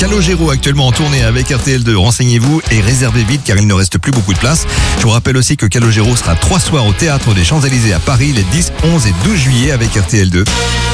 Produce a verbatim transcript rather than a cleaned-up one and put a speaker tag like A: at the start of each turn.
A: Calogero actuellement en tournée avec R T L deux. Renseignez-vous et réservez vite car il ne reste plus beaucoup de place. Je vous rappelle aussi que Calogero sera trois soirs au Théâtre des Champs-Élysées à Paris les dix, onze et douze juillet avec R T L deux.